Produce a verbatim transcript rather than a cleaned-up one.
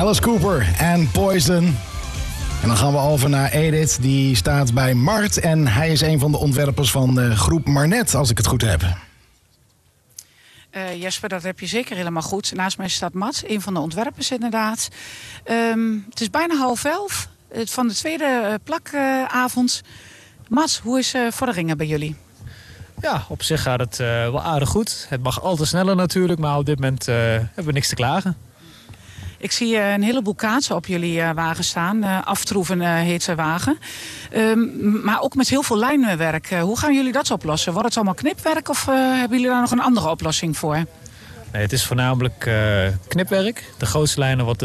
Alice Cooper en Poison. En dan gaan we over naar Edith. Die staat bij Mart. En hij is een van de ontwerpers van de groep Marnet, als ik het goed heb. Uh, Jesper, dat heb je zeker helemaal goed. Naast mij staat Mats, een van de ontwerpers inderdaad. Um, het is bijna half elf van de tweede uh, plakavond. Uh, Mats, hoe is uh, Vorderingen bij jullie? Ja, op zich gaat het uh, wel aardig goed. Het mag al te sneller natuurlijk, maar op dit moment uh, hebben we niks te klagen. Ik zie uh, een heleboel kaatsen op jullie uh, wagen staan. Uh, aftroeven uh, heet zijn wagen. Um, maar ook met heel veel lijnwerk. Uh, hoe gaan jullie dat oplossen? Wordt het allemaal knipwerk of uh, hebben jullie daar nog een andere oplossing voor? Nee, het is voornamelijk uh, knipwerk. De grootste lijnen wordt